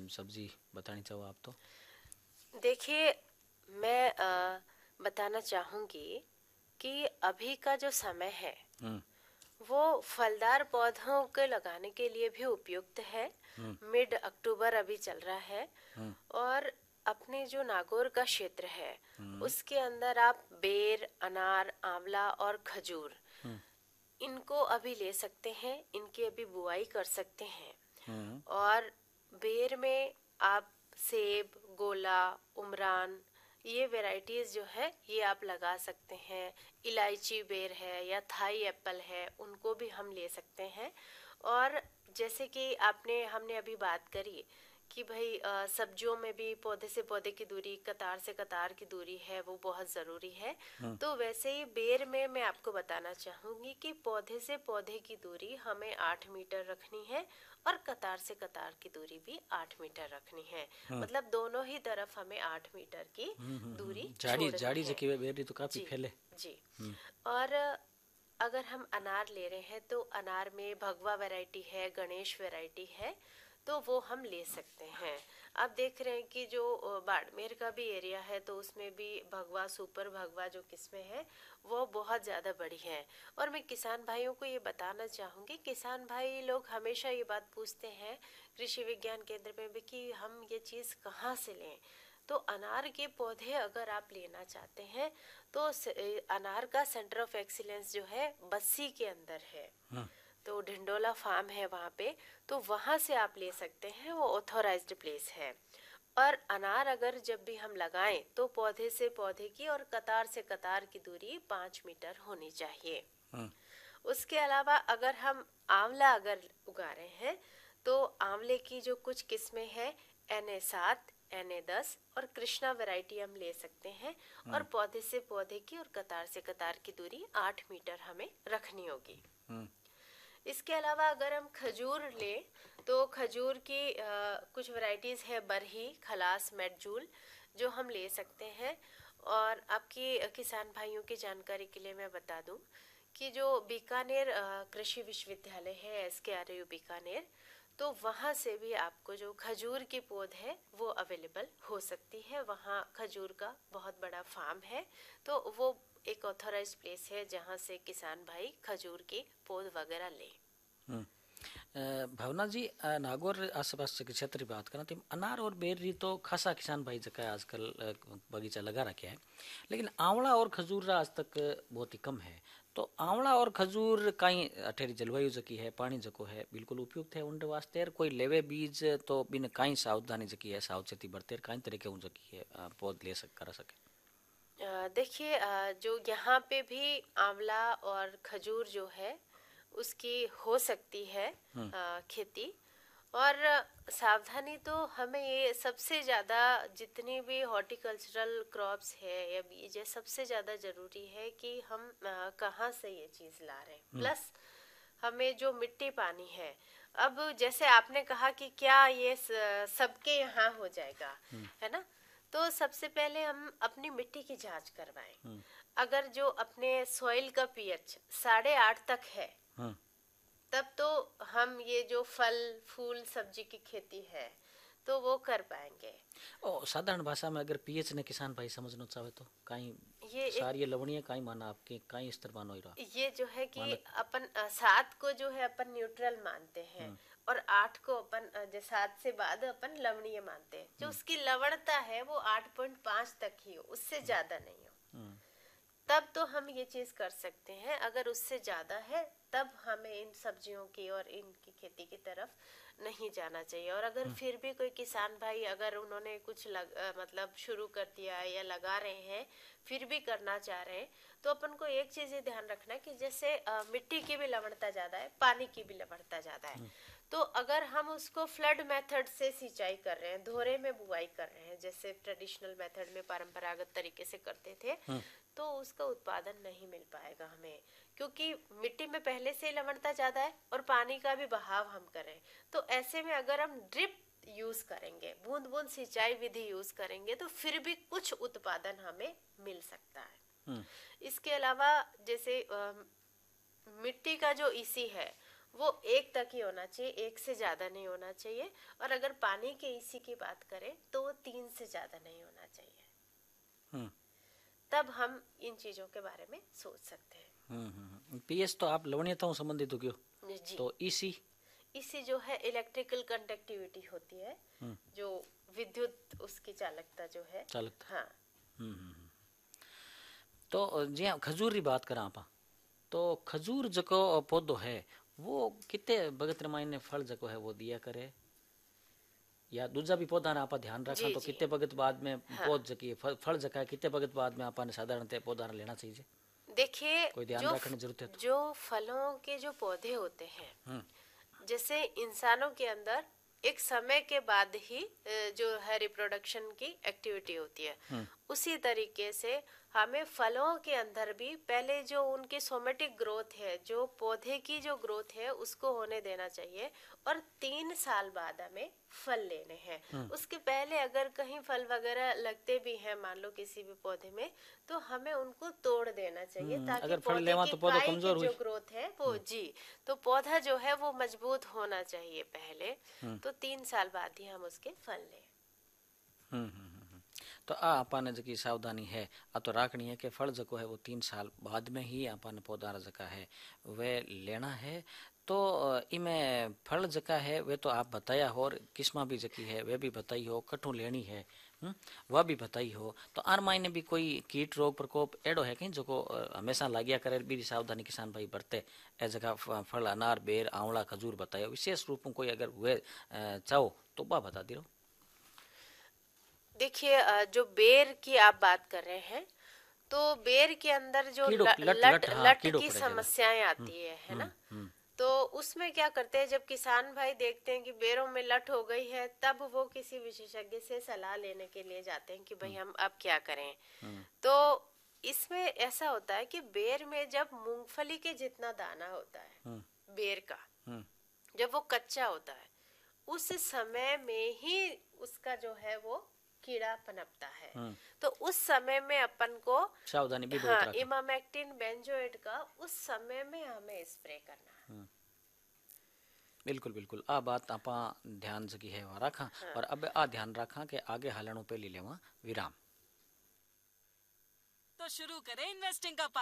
सब्जी बतानी चाहो आप तो। देखिए, मैं बताना चाहूँगी कि अभी का जो समय है हम्म। वो फलदार पौधों के लगाने के लिए भी उपयुक्त है। हम्म। मिड अक्टूबर अभी चल रहा है हम्म। और अपने जो नागौर का क्षेत्र है हम्म। उसके अंदर आप बेर, अनार, आंवला और खजूर हम्म। इनको अभी ले सकते हैं। इनकी अभी बुआई कर सकते हैं। हम्म। और बेर में आप सेब, गोला, उमरान, ये वैरायटीज जो है ये आप लगा सकते हैं। इलायची बेर है या थाई एप्पल है, उनको भी हम ले सकते हैं। और जैसे कि हमने अभी बात करी कि भाई सब्जियों में भी पौधे से पौधे की दूरी, कतार से कतार की दूरी है वो बहुत ज़रूरी है। हम्म। तो वैसे ही बेर में मैं आपको बताना चाहूँगी कि पौधे से पौधे की दूरी हमें 8 मीटर रखनी है और कतार से कतार की दूरी भी 8 मीटर रखनी है। मतलब दोनों ही तरफ हमें 8 मीटर की दूरी जाड़ी छोड़नी जाड़ी है। जकी बेरी तो काफी जी फैले। जी। हम्म। और अगर हम अनार ले रहे हैं तो अनार में भगवा वैरायटी है, गणेश वैरायटी है, तो वो हम ले सकते हैं। आप देख रहे हैं कि जो बाड़मेर का भी एरिया है तो उसमें भी भगवा, सुपर भगवा जो किस्में हैं वो बहुत ज़्यादा बड़ी हैं। और मैं किसान भाइयों को ये बताना चाहूँगी, किसान भाई लोग हमेशा ये बात पूछते हैं कृषि विज्ञान केंद्र में भी कि हम ये चीज़ कहाँ से लें। तो अनार के पौधे अगर आप लेना चाहते हैं तो अनार का सेंटर ऑफ एक्सीलेंस जो है बस्सी के अंदर है। तो ढिंडोला फार्म है वहाँ पे, तो वहाँ से आप ले सकते हैं, वो ऑथोराइज्ड प्लेस है। और अनार अगर जब भी हम लगाएं तो पौधे से पौधे की और कतार से कतार की दूरी 5 मीटर होनी चाहिए। उसके अलावा अगर हम आंवला अगर उगा रहे हैं तो आंवले की जो कुछ किस्में हैं, NA7, NA10 और कृष्णा वैरायटी हम ले सकते हैं। और पौधे से पौधे की और कतार से कतार की दूरी 8 मीटर हमें रखनी होगी। इसके अलावा अगर हम खजूर लें तो खजूर की कुछ वैरायटीज़ है, बरही, खलास, मेडजूल, जो हम ले सकते हैं। और आपकी किसान भाइयों की जानकारी के लिए मैं बता दूं कि जो बीकानेर कृषि विश्वविद्यालय है, SKRU बीकानेर, तो वहाँ से भी आपको जो खजूर की पौध है वो अवेलेबल हो सकती है। वहाँ खजूर का बहुत बड़ा फार्म है, तो वो एक ऑथराइज्ड प्लेस है जहाँ से किसान भाई खजूर की पौध वगैरह ले। भावना जी, नागौर आसपास के क्षेत्र की बात करें तो अनार और बेरी तो खासा किसान भाई जका आजकल बगीचा लगा रखे है, लेकिन आंवला और खजूर आज तक बहुत ही कम है। तो आंवला और खजूर कहीं अठेरी जलवायु जकी है, पानी जको है, बिल्कुल उपयुक्त है उनके वास्ते। कोई लेवे बीज तो बिन कहीं सावधानी जकी है, सावचेती बरते कहीं तरीके उन जकी है पौध ले सक कर सके। देखिए, जो यहाँ पे भी आंवला और खजूर जो है उसकी हो सकती है खेती। और सावधानी तो हमें ये सबसे ज़्यादा, जितनी भी हॉर्टिकल्चरल क्रॉप्स है या बीज है, सबसे ज़्यादा ज़रूरी है कि हम कहाँ से ये चीज़ ला रहे हैं, प्लस हमें जो मिट्टी पानी है। अब जैसे आपने कहा कि क्या ये सबके यहाँ हो जाएगा, है ना? तो सबसे पहले हम अपनी मिट्टी की जांच करवाएं। अगर जो अपने सॉइल का pH 8.5 तक है तब तो हम ये जो फल फूल सब्जी की खेती है तो वो कर पाएंगे। ओ साधारण भाषा में अगर पीएच ने किसान भाई समझना चाहे तो कहीं ये सारी लवणीय कहीं माना आपके कहीं स्तर मानो ही रहा ये जो है कि मानक। अपन 7 को जो है अपन न्यूट्रल मानते हैं और 8 को अपन जो 7 से बाद अपन लवणीय मानते हैं। जो उसकी लवणता है वो 8.5 तक ही हो, उससे ज्यादा नहीं हो, तब तो हम ये चीज कर सकते हैं। अगर उससे ज्यादा है तब हमें इन सब्जियों की और इनकी खेती की तरफ नहीं जाना चाहिए। और अगर फिर भी कोई किसान भाई अगर उन्होंने कुछ मतलब शुरू कर दिया है या लगा रहे हैं, फिर भी करना चाह रहे हैं, तो अपन को एक चीज ये ध्यान रखना है कि जैसे मिट्टी की भी लवणता ज्यादा है, पानी की भी लवणता ज्यादा है, तो अगर हम उसको फ्लड मेथड से सिंचाई कर रहे हैं, धोरे में बुआई कर रहे हैं, जैसे ट्रेडिशनल मेथड में परंपरागत तरीके से करते थे, तो उसका उत्पादन नहीं मिल पाएगा हमें, क्योंकि मिट्टी में पहले से लवणता ज्यादा है और पानी का भी बहाव हम करें। तो ऐसे में अगर हम ड्रिप यूज करेंगे, बूंद बूंद सिंचाई विधि यूज करेंगे, तो फिर भी कुछ उत्पादन हमें मिल सकता है। इसके अलावा जैसे मिट्टी का जो ईसी है वो 1 तक ही होना चाहिए, 1 से ज्यादा नहीं होना चाहिए। और अगर पानी के ईसी की बात करें तो वो 3 से ज्यादा नहीं होना चाहिए। तब हम इन चीजों के बारे में सोच सकते हैं। पीएच तो आप लवणीयताओं संबंधित हो गयो, जी। तो ईसी इसी जो है इलेक्ट्रिकल कंडक्टिविटी होती है, जो विद्युत उसकी चालकता जो है। चालकता। हाँ। तो जी हाँ, खजूर की बात करा आप, तो खजूर जको पौधो है वो कितने बगत मायने फल जको है वो दिया करे, या दूजा भी पौधा ना आप ध्यान रखा तो कितने बगत बाद में पौध जकी फल जका है कितने बगत बाद में आपने साधारणतः पौधा लेना चाहिए? देखिए, कोई ध्यान रखने की जरूरत है तो? जो फलों के जो पौधे होते हैं, जैसे इंसानों के अंदर एक समय के बाद ही जो है रिप्रोडक्शन की एक्टिविटी होती है, उसी तरीके से हमें फलों के अंदर भी पहले जो उनकी सोमेटिक ग्रोथ है, जो पौधे की जो ग्रोथ है, उसको होने देना चाहिए। और 3 साल बाद हमें फल लेने हैं। उसके पहले अगर कहीं फल वगैरह लगते भी हैं, मान लो किसी भी पौधे में, तो हमें उनको तोड़ देना चाहिए ताकि अगर फल पौधे लेवा की तो पौधा काई कमजोर की हुई। जो ग्रोथ है वो जी, तो पौधा जो है वो मजबूत होना चाहिए पहले। तो 3 साल बाद ही हम उसके फल लें। तो आ आपने जकी सावधानी है आ तो राखनी है कि फल जको है वो 3 साल बाद में ही आपने पौधा जका है वे लेना है। तो इमें फल जका है वे तो आप बताया हो, और किस्मा भी जकी है वे भी बताई हो, कठू लेनी है वह भी बताई हो। तो आर मायने भी कोई कीट रोग प्रकोप एडो है कहीं जो हमेशा लाग्या करे, भी सावधानी किसान भाई बरते ए जगह फल अनार बेर आंवला खजूर बतायो विशेष रूप में कोई अगर हुए चाहो तो बा बता दियो। देखिए, जो बेर की आप बात कर रहे हैं, तो बेर के अंदर जो लट की समस्याएं आती है ना, तो उसमें क्या करते हैं, जब किसान भाई देखते हैं कि बेरों में लट हो गई है, तब वो किसी विशेषज्ञ से सलाह लेने के लिए जाते हैं कि भाई हम अब क्या करें। तो इसमें ऐसा होता है कि बेर में जब मूंगफली के जितना दाना होता है बेर का, जब वो कच्चा होता है, उस समय में ही उसका जो है वो कीड़ा पनपता है। तो उस समय में अपन को सावधानी भी बहुत रखना। इमामेक्टिन बेंजोएट का उस समय में हमें स्प्रे करना है। बिल्कुल बिल्कुल, आ बात आपा ध्यान जकी है वहाँ रखा। और अब आ ध्यान रखा कि आगे हालनों पे ले लेवा विराम। तो शुरू करें इन्वेस्टिंग का